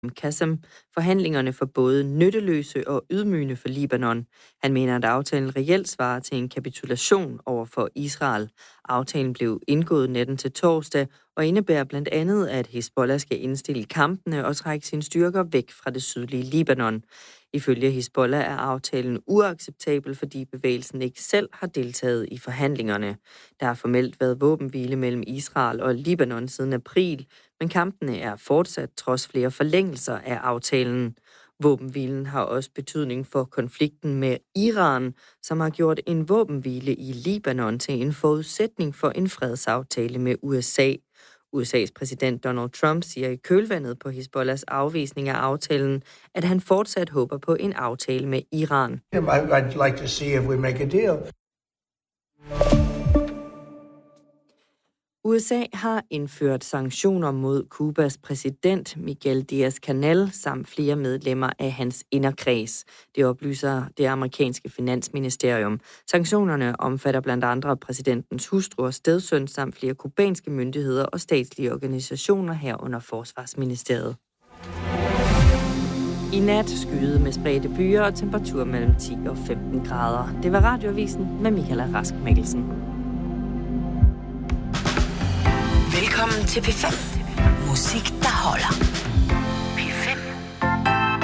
Qassem forhandlingerne for både nytteløse og ydmygende for Libanon. Han mener, at aftalen reelt svarer til en kapitulation over for Israel. Aftalen blev indgået natten til torsdag og indebærer blandt andet, at Hizbollah skal indstille kampene og trække sine styrker væk fra det sydlige Libanon. Ifølge Hizbollah er aftalen uacceptabel, fordi bevægelsen ikke selv har deltaget i forhandlingerne. Der har formelt været våbenhvile mellem Israel og Libanon siden april, men kampene er fortsat trods flere forlængelser af aftalen. Våbenhvilen har også betydning for konflikten med Iran, som har gjort en våbenhvile i Libanon til en forudsætning for en fredsaftale med USA. USA's præsident Donald Trump siger i kølvandet på Hizbollahs afvisning af aftalen, at han fortsat håber på en aftale med Iran. I'd like to see if we make a deal. USA har indført sanktioner mod Cubas præsident Miguel Díaz-Canel samt flere medlemmer af hans inderkreds. Det oplyser det amerikanske finansministerium. Sanktionerne omfatter blandt andre præsidentens hustru og stedsøn samt flere kubanske myndigheder og statslige organisationer herunder Forsvarsministeriet. I nat skyede med spredte byer og temperatur mellem 10 og 15 grader. Det var Radioavisen med Michaela Rask Mikkelsen. Velkommen til P5. Musik, der holder.